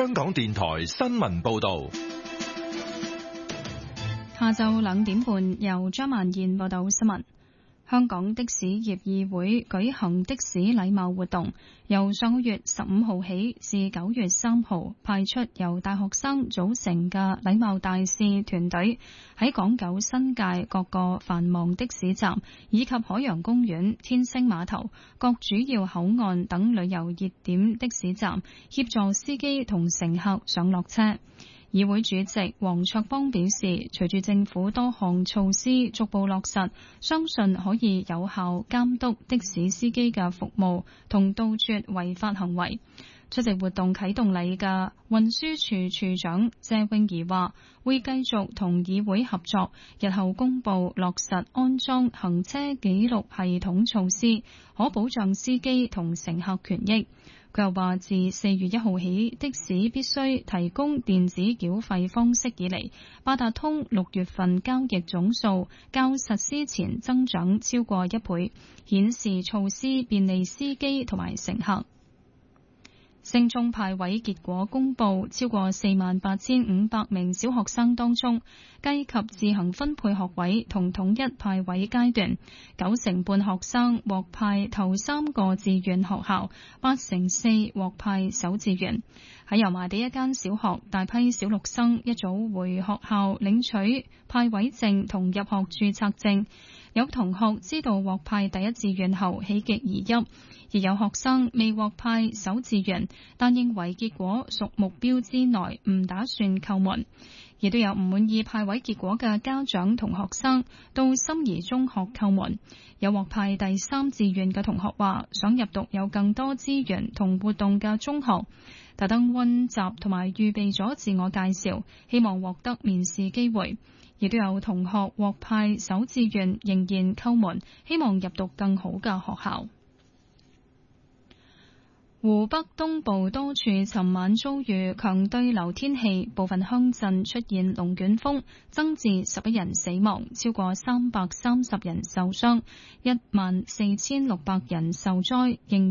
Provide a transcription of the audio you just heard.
香港電台新聞報道。 下晝2點半，由張曼燕報道新聞。香港的士業議會舉行的士禮貌活動，由上個月15號起至9月3號，派出由大學生組成嘅禮貌大使團隊，喺港九新界各個繁忙的士站以及海洋公園、天星碼頭各主要口岸等旅遊熱點的士站，協助司機同乘客上落車。議會主席黃卓邦表示，隨住政府多項措施逐步落實，相信可以有效監督的士司機嘅服務同杜絕違法行為。出席活動啟動禮嘅運輸署署長謝穎儀話，會繼續同議會合作，日後公布落實安裝行車記錄系統措施，可保障司機同乘客權益。佢又話，自4月1號起，的士必須提供電子繳費方式以嚟，八達通6月份交易總數較實施前增長超過1倍，顯示措施便利司機同埋乘客。升中派位結果公佈，超過48,500名小學生當中，計及自行分配學位同統一派位階段，9成半學生獲派頭3個志願學校，8成4獲派首志願。喺油麻地一間小學，大批小六生一早回學校領取派位證同入學註冊證，有同學知道獲派第一志願後喜極而泣，而有學生未獲派首志願，但認為結果屬目標之內，唔打算叩門。亦都有唔滿意派位結果嘅家長同學生到心儀中學叩門。有獲派第3志願嘅同學話，想入讀有更多資源同活動嘅中學，特登溫習同埋預備咗自我介紹，希望獲得面試機會。亦都有同學獲派首志願，仍然叩門，希望入讀更好嘅學校。湖北東部多處尋晚遭遇強對流天氣，部分鄉鎮出現龍捲風，增至11人死亡，超過330人受傷，14,600人受災。